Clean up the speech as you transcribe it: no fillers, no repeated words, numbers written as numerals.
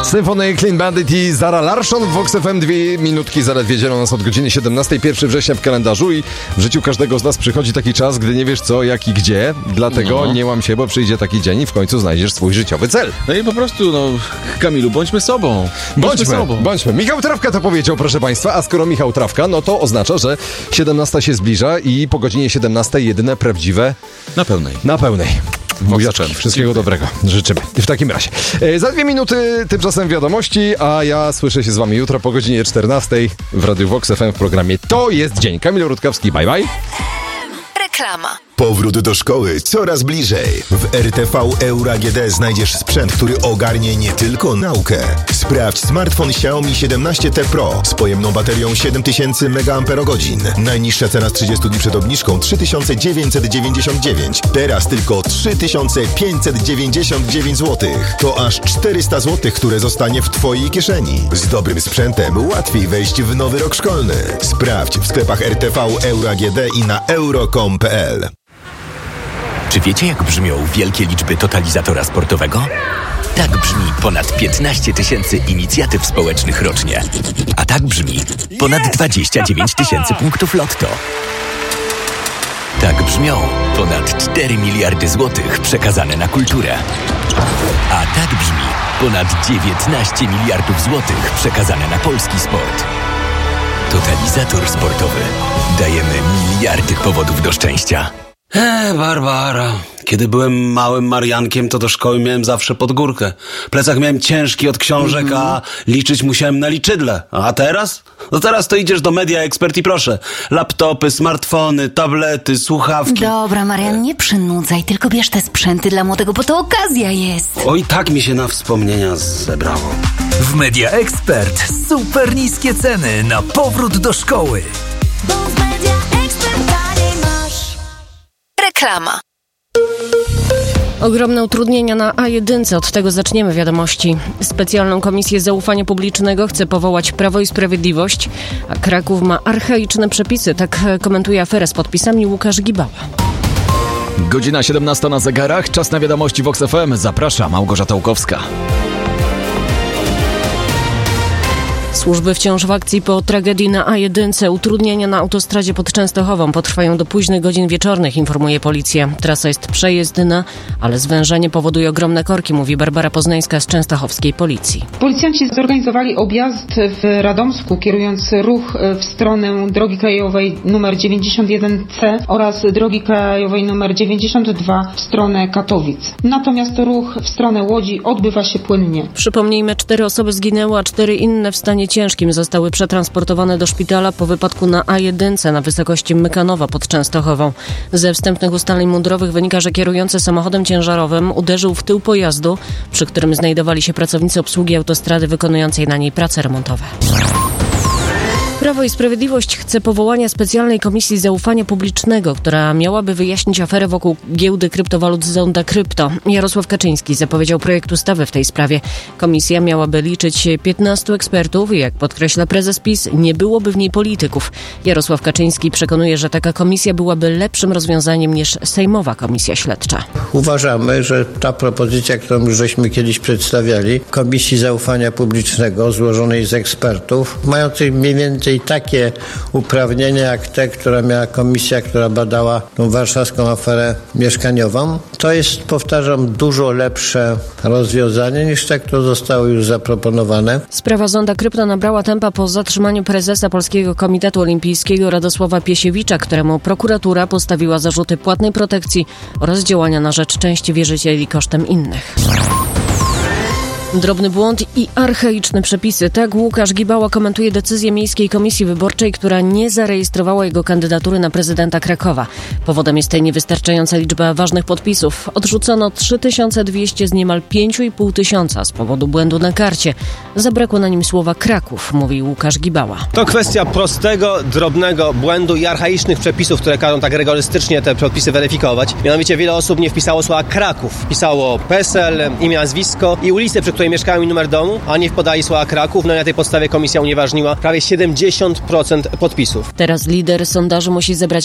Symphony, Clean Bandit i Zara Larsson w Vox FM. 2 minutki zaledwie dzielą nas od godziny 17. 1 września w kalendarzu i w życiu każdego z nas przychodzi taki czas, gdy nie wiesz co, jak i gdzie. Dlatego nie łam się, bo przyjdzie taki dzień i w końcu znajdziesz swój życiowy cel. No i po prostu, Kamilu, bądźmy sobą. Bądźmy. Michał Trawka to powiedział, proszę państwa, a skoro Michał Trawka, no to oznacza, że 17 się zbliża i po godzinie 17 jedyne prawdziwe... Na pełnej. Buziaczek. Wszystkiego dobrego. Życzymy. W takim razie. Za 2 minuty tymczasem wiadomości, a ja słyszę się z wami jutro po godzinie 14 w Radiu Vox FM w programie To jest dzień. Kamil Rutkowski, bye bye. Reklama. Powrót do szkoły coraz bliżej. W RTV Euro AGD znajdziesz sprzęt, który ogarnie nie tylko naukę. Sprawdź smartfon Xiaomi 17T Pro z pojemną baterią 7000 mAh. Najniższa cena z 30 dni przed obniżką 3999. Teraz tylko 3599 zł. To aż 400 zł, które zostanie w twojej kieszeni. Z dobrym sprzętem łatwiej wejść w nowy rok szkolny. Sprawdź w sklepach RTV Euro AGD i na euro.com.pl. Czy wiecie, jak brzmią wielkie liczby totalizatora sportowego? Tak brzmi ponad 15 000 inicjatyw społecznych rocznie. A tak brzmi ponad 29 000 punktów lotto. Tak brzmią ponad 4 miliardy złotych przekazane na kulturę. A tak brzmi ponad 19 miliardów złotych przekazane na polski sport. Totalizator sportowy. Dajemy miliardy powodów do szczęścia. Barbara. Kiedy byłem małym Mariankiem, to do szkoły miałem zawsze pod górkę. Plecak miałem ciężki od książek, a liczyć musiałem na liczydle. A teraz? No teraz to idziesz do Media Expert i proszę. Laptopy, smartfony, tablety, słuchawki. Dobra, Marian, nie przynudzaj, tylko bierz te sprzęty dla młodego, bo to okazja jest. Oj, tak mi się na wspomnienia zebrało. W Media Expert super niskie ceny na powrót do szkoły. Bo w Media Expert taniej masz. Reklama. Ogromne utrudnienia na A1, od tego zaczniemy wiadomości. Specjalną Komisję Zaufania Publicznego chce powołać Prawo i Sprawiedliwość, a Kraków ma archaiczne przepisy. Tak komentuje aferę z podpisami Łukasz Gibała. Godzina 17 na zegarach, czas na wiadomości Vox FM. Zaprasza Małgorzata Łukowska. Służby wciąż w akcji po tragedii na A1. Utrudnienia na autostradzie pod Częstochową potrwają do późnych godzin wieczornych, informuje policja. Trasa jest przejezdna, ale zwężenie powoduje ogromne korki, mówi Barbara Poznańska z częstochowskiej policji. Policjanci zorganizowali objazd w Radomsku, kierując ruch w stronę drogi krajowej nr 91C oraz drogi krajowej nr 92 w stronę Katowic. Natomiast ruch w stronę Łodzi odbywa się płynnie. Przypomnijmy, 4 osoby zginęły, a 4 inne w stanie ciężkim zostały przetransportowane do szpitala po wypadku na A1 na wysokości Mykanowa pod Częstochową. Ze wstępnych ustaleń mundurowych wynika, że kierujący samochodem ciężarowym uderzył w tył pojazdu, przy którym znajdowali się pracownicy obsługi autostrady wykonującej na niej prace remontowe. Prawo i Sprawiedliwość chce powołania specjalnej Komisji Zaufania Publicznego, która miałaby wyjaśnić aferę wokół giełdy kryptowalut Zonda Krypto. Jarosław Kaczyński zapowiedział projekt ustawy w tej sprawie. Komisja miałaby liczyć 15 ekspertów i jak podkreśla prezes PiS, nie byłoby w niej polityków. Jarosław Kaczyński przekonuje, że taka komisja byłaby lepszym rozwiązaniem niż sejmowa komisja śledcza. Uważamy, że ta propozycja, którą już żeśmy kiedyś przedstawiali, Komisji Zaufania Publicznego złożonej z ekspertów, mających mniej więcej takie uprawnienia jak te, która miała komisja, która badała tą warszawską aferę mieszkaniową. To jest, powtarzam, dużo lepsze rozwiązanie niż te, które zostały już zaproponowane. Sprawa Zonda Krypto nabrała tempa po zatrzymaniu prezesa Polskiego Komitetu Olimpijskiego Radosława Piesiewicza, któremu prokuratura postawiła zarzuty płatnej protekcji oraz działania na rzecz części wierzycieli kosztem innych. Drobny błąd i archaiczne przepisy. Tak Łukasz Gibała komentuje decyzję Miejskiej Komisji Wyborczej, która nie zarejestrowała jego kandydatury na prezydenta Krakowa. Powodem jest niewystarczająca liczba ważnych podpisów. Odrzucono 3200 z niemal 5500 z powodu błędu na karcie. Zabrakło na nim słowa Kraków, mówi Łukasz Gibała. To kwestia prostego, drobnego błędu i archaicznych przepisów, które każą tak rygorystycznie te podpisy weryfikować. Mianowicie wiele osób nie wpisało słowa Kraków. Wpisało PESEL, imię, nazwisko i ulicę, przy której mieszkają i numer domu, a nie podali słowa Kraków. No i na tej podstawie komisja unieważniła prawie 70% podpisów. Teraz lider sondażu musi zebrać